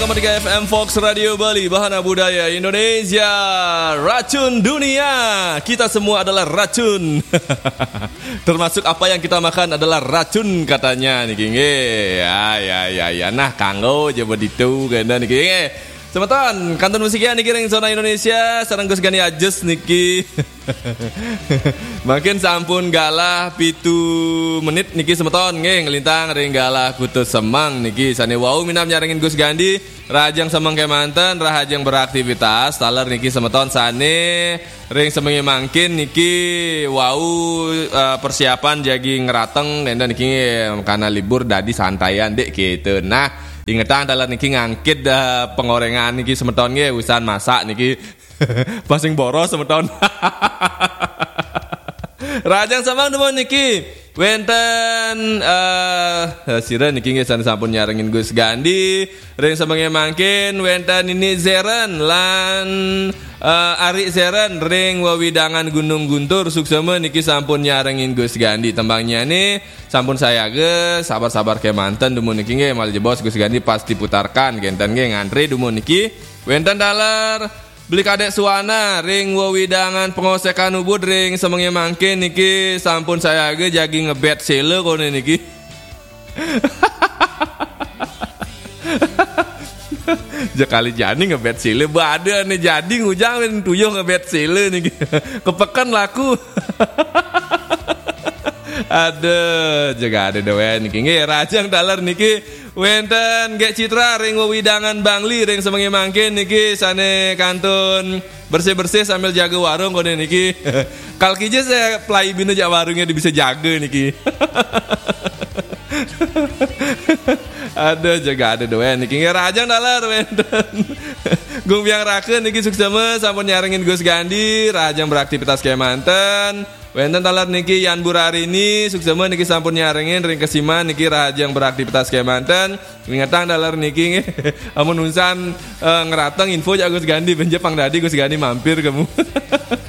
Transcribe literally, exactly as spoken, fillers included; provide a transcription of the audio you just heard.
seratus koma tiga F M Fox Radio Bali, Bahana Budaya Indonesia, racun dunia. Kita semua adalah racun. Termasuk apa yang kita makan adalah racun katanya niki nggih. Ya ya ya ya. Nah, kanggo coba ditu ganda niki nggih. Semeton, kantor musiknya niki ring zona Indonesia, sareng Gus Gani Ajes niki. Makin sampun galah pitu menit niki semeton nggih ngelintang ring galah kutu semang niki sane wau minam nyarengin Gus Gandi rajang semang kemanten rahajang beraktivitas taler niki semeton sane ring semengi mangkin niki wau uh, persiapan jagi ngerateng dan niki karena libur dadi santayan dek gitu. Nah, ingetan dalam niki ngangkit uh, pengorengan niki semeton nggih usan masak niki pasing boros semeton. Rajang samang demun niki wenten uh, sira niki nggih sampun nyarengin Gus Gandi ring samenge mangkin wenten ini Zeren lan uh, Ari Zeren ring wewidangan Gunung Guntur suksema niki sampun nyarengin Gus Gandi tembangnya nih sampun saya ge sabar-sabar ke manten demun niki nggih mal jebos Gus Gandi pasti putarkan genten nggih ngantri demun niki wenten dalar beli kadek suana ring wewidangan pengosekan ubud ring semenge mangkin niki sampun saya ge jagi ngebet sele kono niki. Jakali jani ngebet sele bade nih jadi ngujang tuyuh ngebet sele niki. Kepekan laku. Aduh, jaga ada dewe niki nggih rajang dalar niki wenten gek citra ring wewidangan Bangli ring semenge mangkin niki sane kantun bersih-bersih sambil jaga warung kono niki. Kalkije saya play bina jak warungnya bisa jaga niki. Aduh, jaga ada dewe niki nggih rajang dalar wenten. Gung biang rakeun niki suksema sampun nyarengin Gus Gandi rajang beraktivitas kemanten. Wenten talar niki Yan Burarini suksema niki sampun nyarengin ring kesiman niki rajang beraktivitas kemanten. Ingetang dalar niki nggih amun unsan uh, ngerateng info jak Gus Gandi benje pangdadi Gus Gandi mampir kamu.